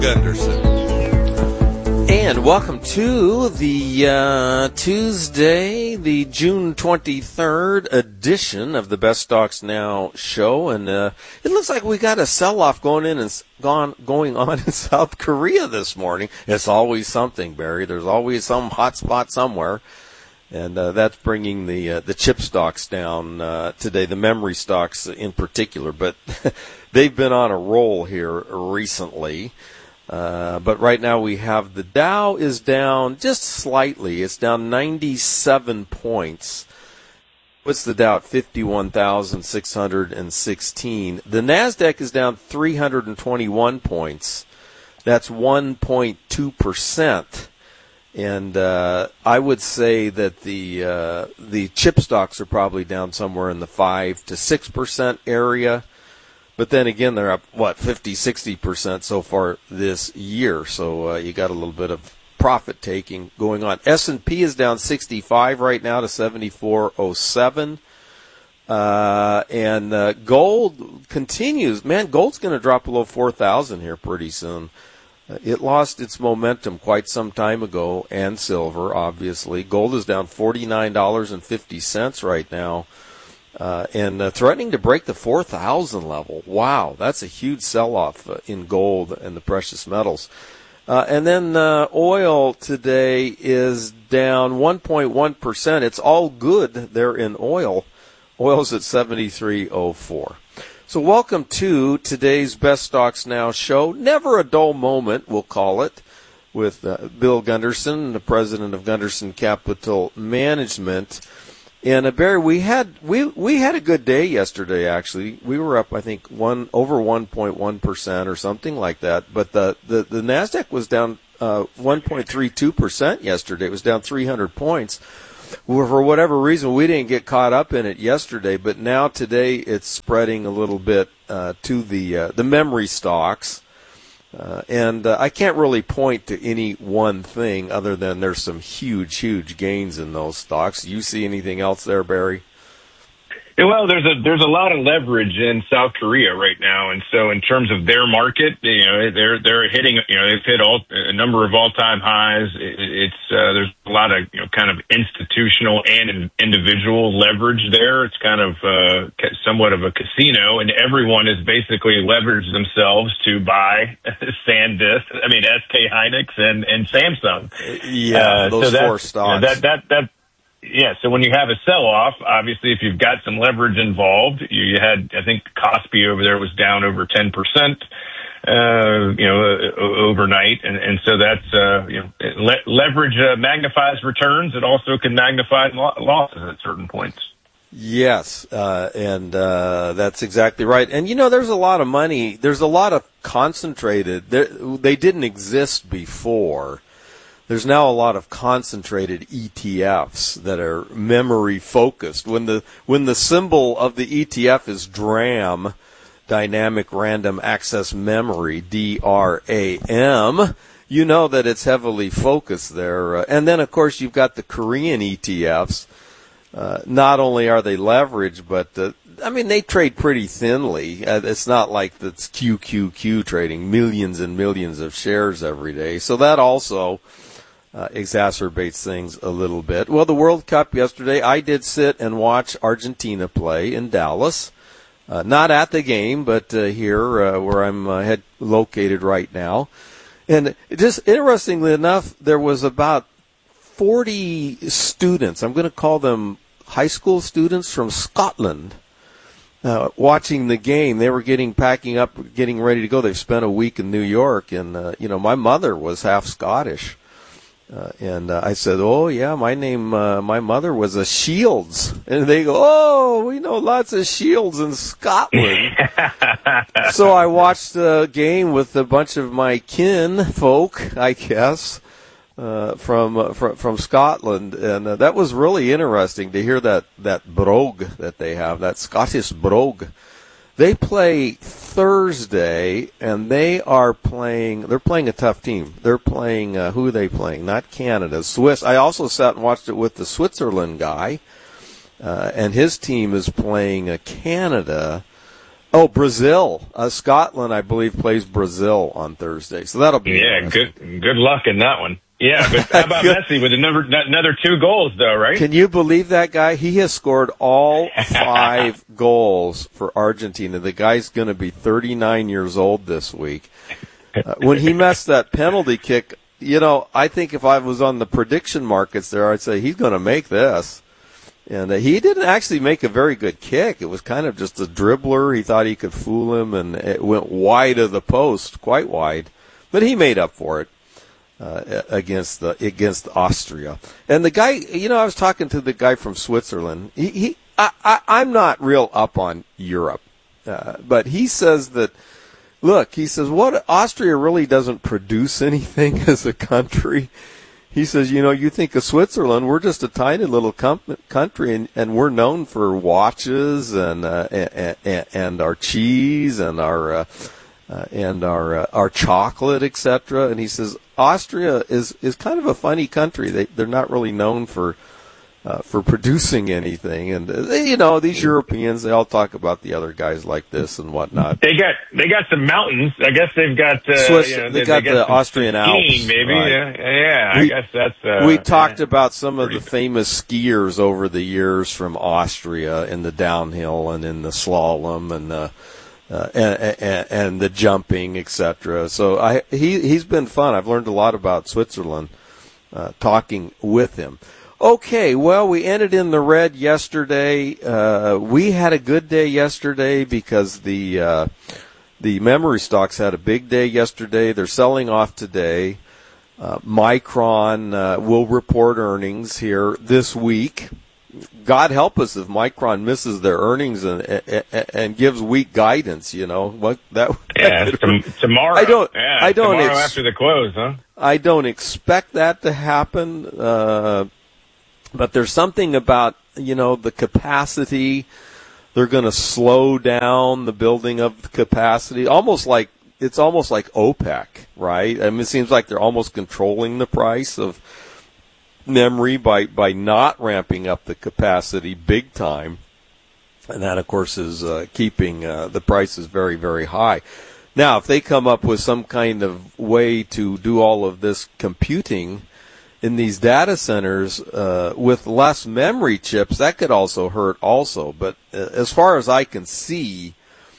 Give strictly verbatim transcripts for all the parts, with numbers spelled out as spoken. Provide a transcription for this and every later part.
Gunderson. And welcome to the uh, Tuesday, the June twenty-third edition of the Best Stocks Now show. And uh, it looks like we got a sell-off going in and gone going on in South Korea this morning. It's always something, Barry. There's always some hot spot somewhere. And uh, that's bringing the uh, the chip stocks down uh, today, the memory stocks in particular. But they've been on a roll here recently. Uh, but right now we have the Dow is down just slightly. It's down ninety-seven points. What's the Dow at fifty-one thousand six hundred sixteen? The NASDAQ is down three hundred twenty-one points. That's one point two percent. And uh, I would say that the uh, the chip stocks are probably down somewhere in the five to six percent area. But then again, they're up, what, fifty, sixty percent so far this year. So uh, you got a little bit of profit taking going on. S and P is down sixty-five right now to seventy-four oh seven. Uh, and uh, gold continues. Man, gold's going to drop below four thousand here pretty soon. Uh, it lost its momentum quite some time ago, and silver, obviously. Gold is down forty-nine dollars and fifty cents right now. Uh, and uh, threatening to break the four thousand level. Wow, that's a huge sell-off uh, in gold and the precious metals. Uh, and then uh, oil today is down one point one percent. It's all good there in oil. Oil's at seventy-three oh four. So welcome to today's Best Stocks Now show. Never a dull moment, we'll call it, with uh, Bill Gunderson, the president of Gunderson Capital Management. And uh, Barry, we had we we had a good day yesterday. Actually, we were up, I think, one over one point one percent or something like that. But the the, the Nasdaq was down uh, one point three two percent yesterday. It was down three hundred points. Well, for whatever reason, we didn't get caught up in it yesterday. But now today, it's spreading a little bit uh, to the uh, the memory stocks. Uh, and uh, I can't really point to any one thing other than there's some huge, huge gains in those stocks. Do you see anything else there, Barry? Yeah, well, there's a there's a lot of leverage in South Korea right now, and so in terms of their market, you know, they're they're hitting, you know, they've hit all, a number of all-time highs. It, it's uh, there's a lot of, you know, kind of institutional and individual leverage there. It's kind of uh, somewhat of a casino, and everyone has basically leveraged themselves to buy SanDisk, I mean S K Hynix and and Samsung. Yeah, uh, those so four stocks. You know, that that that. Yeah, so when you have a sell-off, obviously, if you've got some leverage involved, you, you had, I think, Kospi over there was down over ten percent, uh, you know, uh, overnight, and, and so that's, uh, you know, le- leverage uh, magnifies returns. It also can magnify lo- losses at certain points. Yes, uh, and uh, that's exactly right. And, you know, there's a lot of money. There's a lot of concentrated. They didn't exist before. There's now a lot of concentrated E T Fs that are memory focused. When the when the symbol of the E T F is DRAM, Dynamic Random Access Memory, D R A M, you know that it's heavily focused there. Uh, and then, of course, you've got the Korean E T Fs. Uh, not only are they leveraged, but uh, I mean, they trade pretty thinly. Uh, it's not like that's Q Q Q trading millions and millions of shares every day. So that also Uh, exacerbates things a little bit. Well, the World Cup yesterday, I did sit and watch Argentina play in Dallas. Uh, not at the game, but uh, here uh, where I'm uh, head located right now. And just interestingly enough, there was about forty students, I'm going to call them high school students from Scotland, uh, watching the game. They were getting, packing up, getting ready to go. They've spent a week in New York, and, uh, you know, my mother was half Scottish. Uh, and uh, I said, oh, yeah, my name, uh, my mother was a Shields. And they go, oh, we know lots of Shields in Scotland. So I watched the game with a bunch of my kin folk, I guess, uh, from, uh, from from Scotland. And uh, that was really interesting to hear that, that brogue that they have, that Scottish brogue. They play Thursday, and they are playing, they're playing a tough team. They're playing, uh, who are they playing? Not Canada, Swiss. I also sat and watched it with the Switzerland guy, uh, and his team is playing uh, Canada. Oh, Brazil. Uh, Scotland, I believe, plays Brazil on Thursday. So that'll be Yeah, good good luck in that one. Yeah, but how about Messi with another, another two goals, though, right? Can you believe that guy? He has scored all five goals for Argentina. The guy's going to be thirty-nine years old this week. Uh, when he messed that penalty kick, you know, I think if I was on the prediction markets there, I'd say he's going to make this. And uh, he didn't actually make a very good kick. It was kind of just a dribbler. He thought he could fool him, and it went wide of the post, quite wide. But he made up for it. Uh, against the against Austria, and the guy, you know, I was talking to the guy from Switzerland. He, he I, I, I'm not real up on Europe, uh, but he says that. Look, he says, what Austria really doesn't produce anything as a country. He says, you know, you think of Switzerland, we're just a tiny little com- country, and, and we're known for watches and uh, and, and, and our cheese and our. Uh, Uh, and our uh, our chocolate, et cetera. And he says Austria is, is kind of a funny country. They they're not really known for uh, for producing anything. And uh, they, you know, these Europeans, they all talk about the other guys like this and whatnot. They got they got some mountains. I guess they've got uh, Swiss. You know, they, they got they got the some Austrian skiing, Alps, maybe. right. Yeah, yeah. We, I guess that's. Uh, we talked yeah, about some of the cool. famous skiers over the years from Austria in the downhill and in the slalom and the. Uh, and, and, and the jumping, et cetera. So I, he, he's been fun. I've learned a lot about Switzerland uh, talking with him. Okay, well, we ended in the red yesterday. Uh, we had a good day yesterday because the uh, the memory stocks had a big day yesterday. They're selling off today. Uh, Micron uh, will report earnings here this week. God help us if Micron misses their earnings and and, and gives weak guidance. You know what that? Yeah, that t- tomorrow. I don't. Yeah, I don't. Tomorrow Ex- after the close, huh? I don't expect that to happen. Uh, but there's something about you know the capacity. They're going to slow down the building of the capacity, almost like it's almost like OPEC, right? I mean, it seems like they're almost controlling the price of memory by, by not ramping up the capacity big time. And that, of course, is uh, keeping uh, the prices very, very high. Now, if they come up with some kind of way to do all of this computing in these data centers uh, with less memory chips, that could also hurt also. But uh, as far as I can see,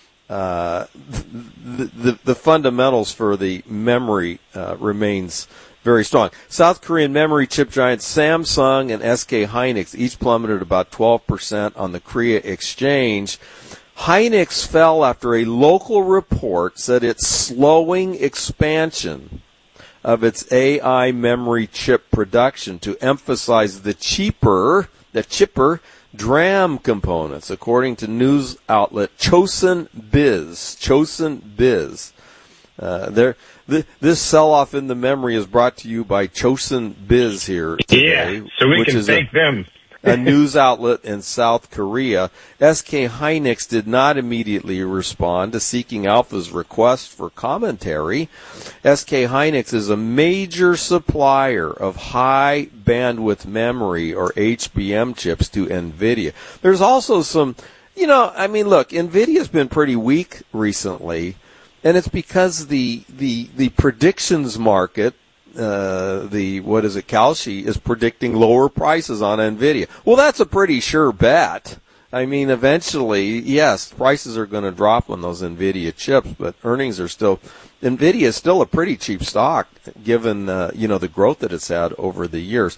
uh, the, the, the fundamentals for the memory uh, remains very strong. South Korean memory chip giants Samsung and S K Hynix each plummeted about twelve percent on the Korea exchange. Hynix fell after a local report said it's slowing expansion of its A I memory chip production to emphasize the cheaper, the chipper DRAM components, according to news outlet Chosun Biz. Chosun Biz. Uh, there, th- this sell-off in the memory is brought to you by Chosun Biz here today, yeah, so we which can is thank a, them. a news outlet in South Korea. S K Hynix did not immediately respond to Seeking Alpha's request for commentary. S K Hynix is a major supplier of high bandwidth memory, or H B M chips, to NVIDIA. There's also some, you know, I mean, look, NVIDIA's been pretty weak recently, and it's because the the the predictions market, uh, the what is it, Kalshi, is predicting lower prices on NVIDIA. Well, that's a pretty sure bet. I mean, eventually, yes, prices are going to drop on those NVIDIA chips, but earnings are still. NVIDIA is still a pretty cheap stock, given uh, you know the growth that it's had over the years.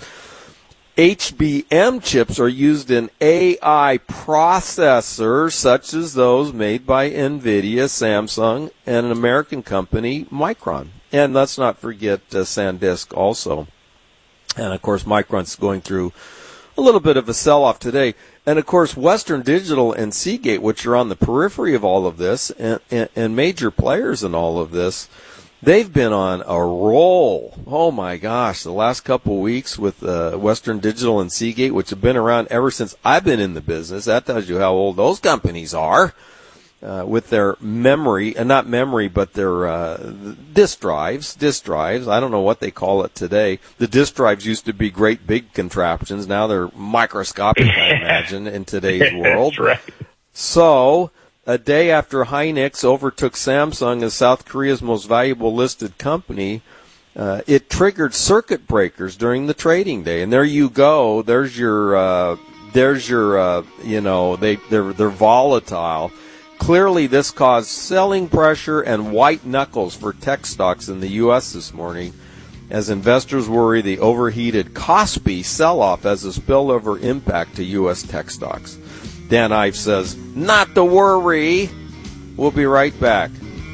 H B M chips are used in A I processors such as those made by NVIDIA, Samsung, and an American company, Micron. And let's not forget uh, SanDisk also. And, of course, Micron's going through a little bit of a sell-off today. And, of course, Western Digital and Seagate, which are on the periphery of all of this, and, and, and major players in all of this, they've been on a roll. Oh, my gosh, the last couple of weeks with uh, Western Digital and Seagate, which have been around ever since I've been in the business. That tells you how old those companies are uh, with their memory, and uh, not memory, but their uh, disk drives. Disk drives. I don't know what they call it today. The disk drives used to be great big contraptions. Now they're microscopic, I imagine, in today's world. That's right. So a day after Hynix overtook Samsung as South Korea's most valuable listed company, uh, it triggered circuit breakers during the trading day. And there you go. There's your, uh, there's your, uh, you know, they, they're, they're volatile. Clearly, this caused selling pressure and white knuckles for tech stocks in the U S this morning, as investors worry the overheated Kospi sell-off has a spillover impact to U S tech stocks. Dan Ives says, not to worry. We'll be right back.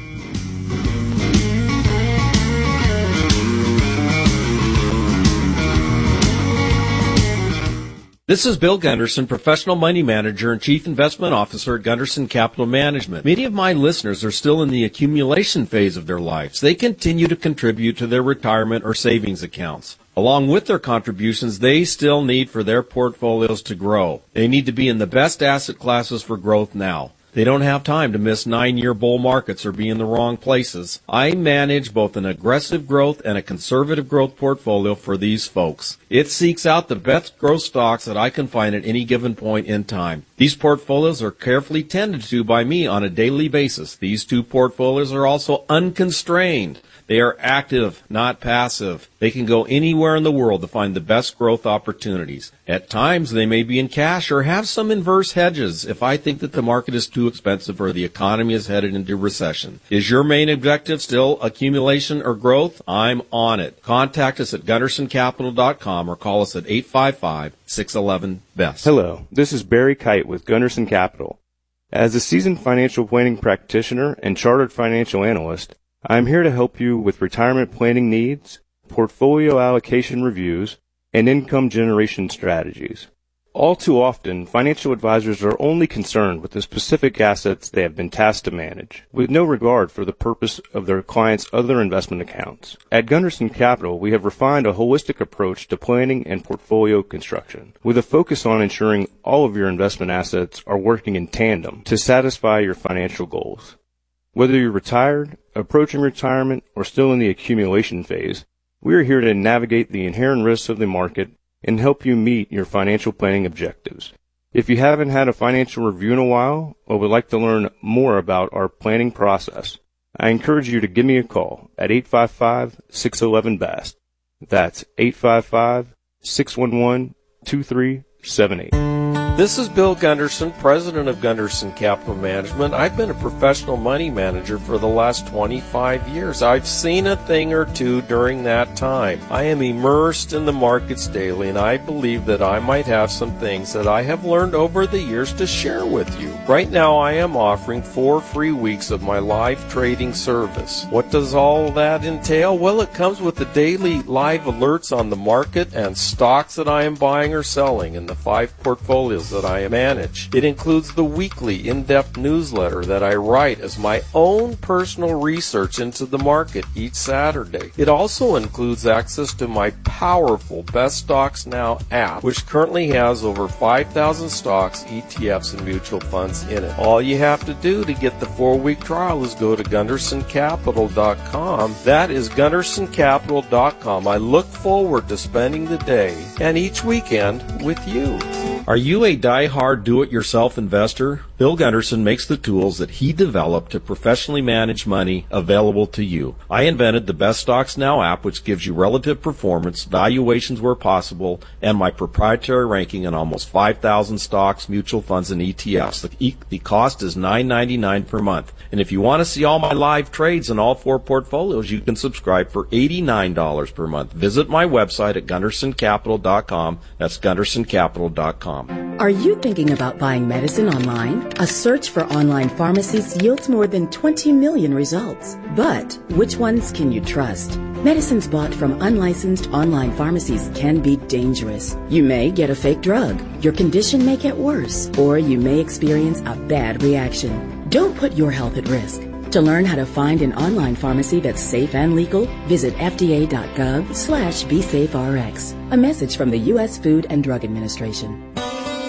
This is Bill Gunderson, Professional Money Manager and Chief Investment Officer at Gunderson Capital Management. Many of my listeners are still in the accumulation phase of their lives. They continue to contribute to their retirement or savings accounts. Along with their contributions, they still need for their portfolios to grow. They need to be in the best asset classes for growth now. They don't have time to miss nine-year bull markets or be in the wrong places. I manage both an aggressive growth and a conservative growth portfolio for these folks. It seeks out the best growth stocks that I can find at any given point in time. These portfolios are carefully tended to by me on a daily basis. These two portfolios are also unconstrained. They are active, not passive. They can go anywhere in the world to find the best growth opportunities. At times, they may be in cash or have some inverse hedges if I think that the market is too expensive or the economy is headed into recession. Is your main objective still accumulation or growth? I'm on it. Contact us at gunderson capital dot com or call us at eight five five, six one one, B E S T. Hello, this is Barry Kite with Gunderson Capital. As a seasoned financial planning practitioner and chartered financial analyst, I'm here to help you with retirement planning needs, portfolio allocation reviews, and income generation strategies. All too often, financial advisors are only concerned with the specific assets they have been tasked to manage, with no regard for the purpose of their clients' other investment accounts. At Gunderson Capital, we have refined a holistic approach to planning and portfolio construction, with a focus on ensuring all of your investment assets are working in tandem to satisfy your financial goals. Whether you're retired, approaching retirement, or still in the accumulation phase, we are here to navigate the inherent risks of the market and help you meet your financial planning objectives. If you haven't had a financial review in a while or would like to learn more about our planning process, I encourage you to give me a call at eight five five, six one one, B A S T. That's eight five five, six one one, two three seven eight. This is Bill Gunderson, president of Gunderson Capital Management. I've been a professional money manager for the last twenty-five years. I've seen a thing or two during that time. I am immersed in the markets daily, and I believe that I might have some things that I have learned over the years to share with you. Right now, I am offering four free weeks of my live trading service. What does all that entail? Well, it comes with the daily live alerts on the market and stocks that I am buying or selling in the five portfolios that I manage. It includes the weekly in-depth newsletter that I write as my own personal research into the market each Saturday. It also includes access to my powerful Best Stocks Now app, which currently has over five thousand stocks, E T Fs, and mutual funds in it. All you have to do to get the four-week trial is go to gunderson capital dot com. That is gunderson capital dot com. I look forward to spending the day and each weekend with you. Are you a die-hard do-it-yourself investor? Bill Gunderson makes the tools that he developed to professionally manage money available to you. I invented the Best Stocks Now app, which gives you relative performance, valuations where possible, and my proprietary ranking in almost five thousand stocks, mutual funds, and E T Fs. The, e- the cost is nine ninety-nine per month. And if you want to see all my live trades in all four portfolios, you can subscribe for eighty-nine dollars per month. Visit my website at gunderson capital dot com. That's gunderson capital dot com. Are you thinking about buying medicine online? A search for online pharmacies yields more than twenty million results. But which ones can you trust? Medicines bought from unlicensed online pharmacies can be dangerous. You may get a fake drug, your condition may get worse, or you may experience a bad reaction. Don't put your health at risk. To learn how to find an online pharmacy that's safe and legal, visit F D A dot gov slash B safe R X. A message from the U S Food and Drug Administration.